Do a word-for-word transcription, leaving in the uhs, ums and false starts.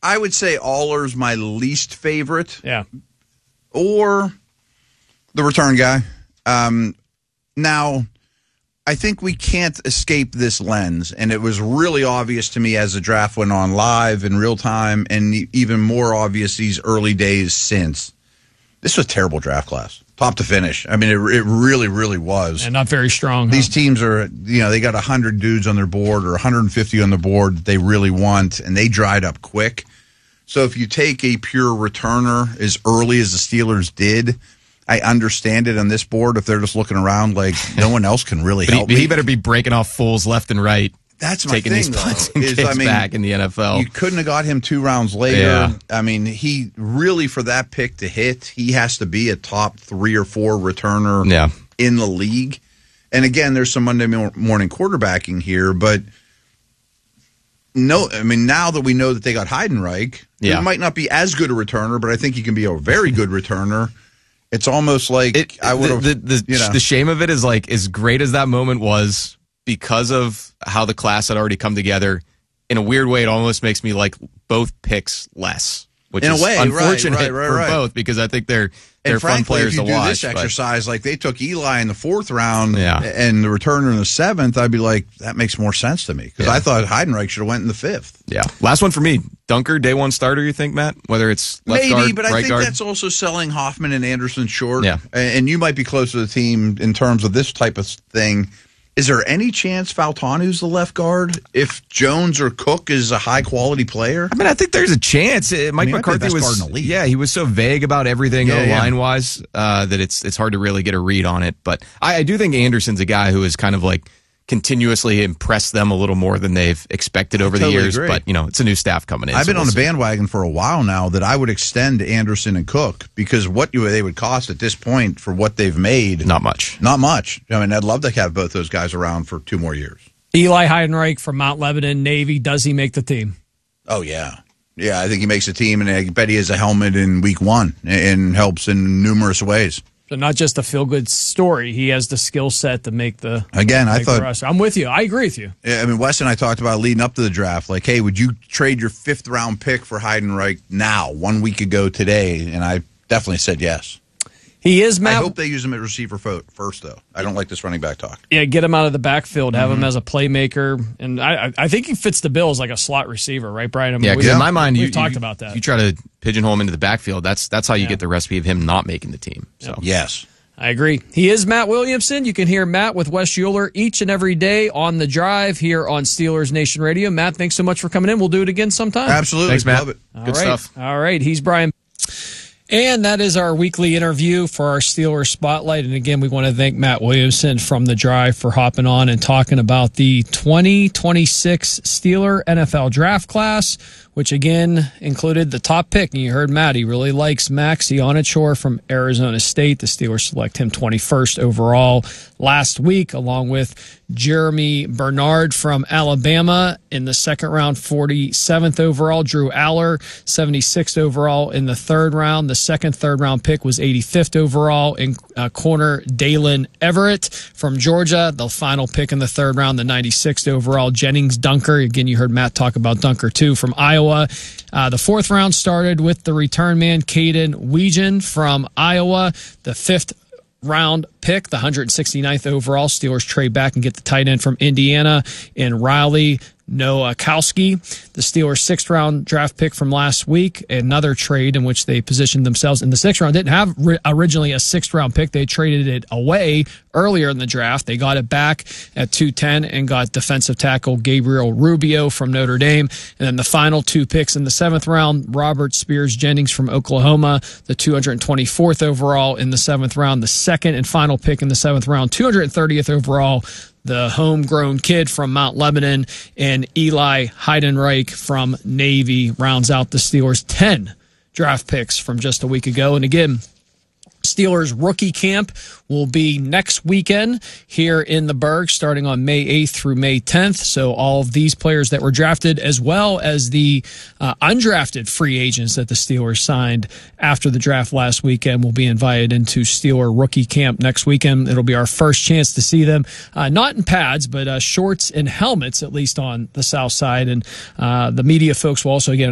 I would say Aller's my least favorite. Yeah. Or the return guy. Um, now, I think we can't escape this lens, and it was really obvious to me as the draft went on live in real time, and even more obvious these early days since. This was a terrible draft class, top to finish. I mean, it, it really, really was. And not very strong. These huh? teams are, you know, they got one hundred dudes on their board or one hundred fifty on the board that they really want, and they dried up quick. So if you take a pure returner as early as the Steelers did, I understand it on this board if they're just looking around like no one else can really but help he, me. He better be breaking off fools left and right. That's my taking thing, these punts though, and is, kicks I mean, back in the N F L. You couldn't have got him two rounds later. Yeah. I mean, he really, for that pick to hit, he has to be a top three or four returner yeah. in the league. And again, there's some Monday morning quarterbacking here, but no, I mean, now that we know that they got Heidenreich, yeah. he might not be as good a returner, but I think he can be a very good returner. It's almost like it, I would have. The, the, the, you know. the shame of it is like, as great as that moment was, because of how the class had already come together, in a weird way, it almost makes me like both picks less, which in is a way, unfortunate right, right, right, for right. both because I think they're they're and fun frankly, players if you to do watch. this but- exercise, like they took Eli in the fourth round Yeah. and the returner in the seventh, I'd be like, that makes more sense to me because Yeah. I thought Heidenreich should have went in the fifth. Yeah. Last one for me. Dunker, day one starter, you think, Matt? Whether it's left Maybe, guard, but I right think guard? that's also selling Hoffman and Anderson short. Yeah. And you might be close to the team in terms of this type of thing. Is there any chance Faltanu's the left guard if Jones or Cook is a high-quality player? I mean, I think there's a chance. Uh, Mike I mean, he might be the McCarthy best was, guard in the league. yeah, he was so vague about everything Yeah, yeah. line-wise uh, that it's it's hard to really get a read on it. But I, I do think Anderson's a guy who has kind of like continuously impressed them a little more than they've expected over totally the years. agree. But, you know, it's a new staff coming in. I've so been we'll on the see. bandwagon for a while now that I would extend Anderson and Cook because what you, they would cost at this point for what they've made. Not much. Not much. I mean, I'd love to have both those guys around for two more years. Eli Heidenreich from Mount Lebanon, Navy. Does he make the team? Oh, yeah. Yeah, I think he makes the team, and I bet he has a helmet in week one and helps in numerous ways. So not just a feel-good story. He has the skill set to make the Again, I make the thought roster. I'm with you. I agree with you. I mean, Wes and I talked about leading up to the draft. Like, hey, would you trade your fifth round pick for Heidenreich now, one week ago today? And I definitely said yes. He is I Matt. hope they use him at receiver fo- first, though. I don't like this running back talk. Yeah, get him out of the backfield, have Mm-hmm. him as a playmaker, and I I think he fits the bill as like a slot receiver, right, Brian? I mean, Yeah, because we- in my mind, we've you talked you, about that. You try to pigeonhole him into the backfield. That's that's how you Yeah. get the recipe of him not making the team. So Yes. I agree. He is Matt Williamson. You can hear Matt with Wes Euler each and every day on the drive here on Steelers Nation Radio. Matt, thanks so much for coming in. We'll do it again sometime. Absolutely. Thanks, Matt. Love it. All Good right. stuff. All right. He's Brian. And that is our weekly interview for our Steelers Spotlight. And again, we want to thank Matt Williamson from The Drive for hopping on and talking about the twenty twenty-six Steeler N F L draft class, which again included the top pick. And you heard Matt, he really likes Max Ionachor from Arizona State. The Steelers select him twenty-first overall last week, along with Jeremy Bernard from Alabama in the second round, forty-seventh overall. Drew Aller, seventy-sixth overall in the third round. The second third round pick was eighty-fifth overall in uh, corner Dalen Everett from Georgia. The final pick in the third round, the ninety-sixth overall, Jennings Dunker. Again, you heard Matt talk about Dunker too from Iowa. Uh, the fourth round started with the return man, Caden Weegan from Iowa. The fifth round pick, the one hundred sixty-ninth overall. Steelers trade back and get the tight end from Indiana in Riley Nowakowski. The Steelers' sixth round draft pick from last week, another trade in which they positioned themselves in the sixth round. Didn't have ri- originally a sixth round pick. They traded it away earlier in the draft. They got it back at two ten and got defensive tackle Gabriel Rubio from Notre Dame. And then the final two picks in the seventh round, Robert Spears Jennings from Oklahoma, the two hundred twenty-fourth overall in the seventh round. The second and final pick in the seventh round, two hundred thirtieth overall, the homegrown kid from Mount Lebanon, and Eli Heidenreich from Navy rounds out the Steelers' ten draft picks from just a week ago. And again, Steelers rookie camp will be next weekend here in the Berg, starting on May eighth through May tenth. So all of these players that were drafted, as well as the uh, undrafted free agents that the Steelers signed after the draft last weekend, will be invited into Steeler rookie camp next weekend. It'll be our first chance to see them, uh, not in pads, but uh, shorts and helmets, at least on the south side. And uh, the media folks will also get an